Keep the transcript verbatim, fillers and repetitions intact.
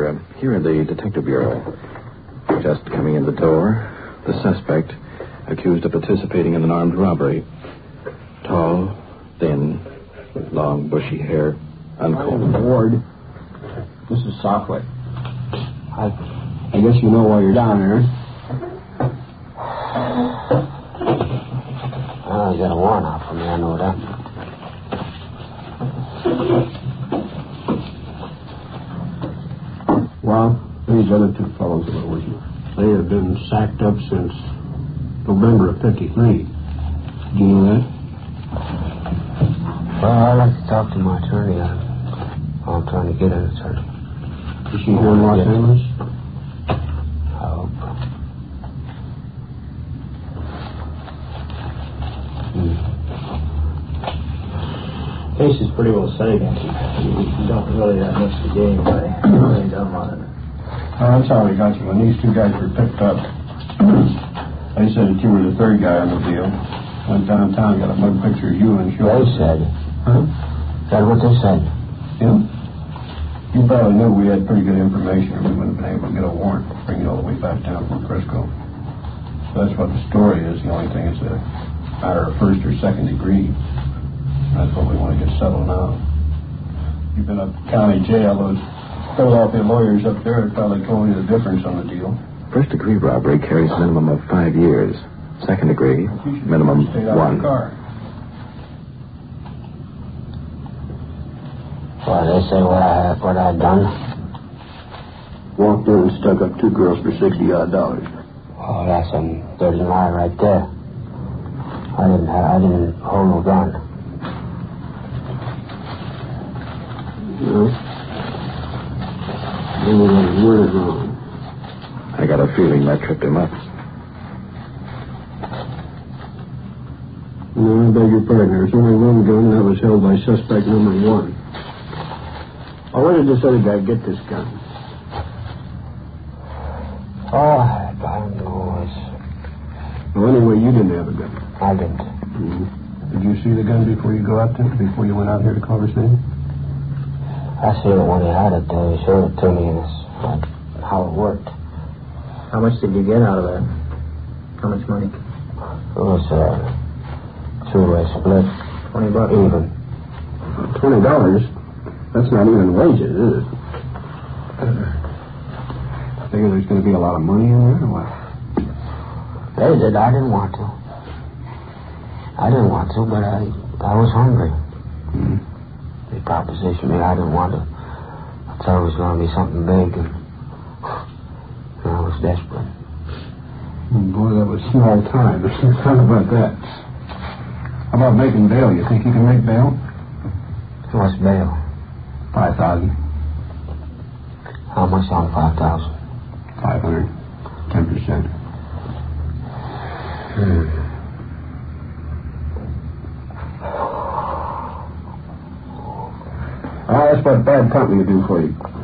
We're here in the Detective Bureau. Just coming in the door, the suspect, accused of participating in an armed robbery. Tall, thin, with long, bushy hair, uncombed. Ward, this is Softway. I, I guess you know why you're down there. Well, you got a warrant out for me, I know that. Well, these other two fellows that were with you, they have been sacked up since November of fifty-three. Do you know that? Well, I'd like to talk to my attorney. I, I'm trying to get an attorney. Is she here in Los Angeles? I hope. Hmm. Case is pretty well set against you. You don't really have much to gain by really done on it. Oh, I'm sorry, got you. When these two guys were picked up, they said that you were the third guy on the deal. Went downtown, got a mug picture of you and showed. They said. Huh? That's what they said. Yeah? You probably knew we had pretty good information, or we wouldn't have been able to get a warrant to bring you all the way back down from Frisco. So that's what the story is. The only thing is a matter of first or second degree. That's what we want to get settled now. You've been up county jail. Those Philadelphia lawyers up there have probably told you the difference on the deal. First degree robbery carries a minimum of five years. Second degree, minimum one. Well, they say what I have, what I've done. Walked in and stuck up two girls for sixty odd dollars. Oh, that's some dirty lie right there. I didn't have, I didn't hold no gun. No. Maybe the word is wrong. I got a feeling that tripped him up. No, I beg your pardon. There's only one gun that was held by suspect number one. Oh, where did this other guy get this gun? Oh, I don't know. Well, anyway, you didn't have a gun. I didn't. Mm-hmm. Did you see the gun before you go out there, before you went out here to Culver City? I see it when he had it there. He showed it to me, and it's like how it worked. How much did you get out of that? How much money? It was a two-way split. Twenty bucks. Even. Twenty dollars? That's not even wages, is it? I figure there's going to be a lot of money in there, or what? They did. I didn't want to. I didn't want to, but I I was hungry. Mm-hmm. They propositioned me. I didn't want to. I thought it was going to be something big, and, and I was desperate. Oh, boy, that was small time. How about that? How about making bail? You think you can make bail? What's bail? Five thousand. How much on five thousand? Five hundred. Ten percent. Hmm. Oh, that's what bad company will do for you.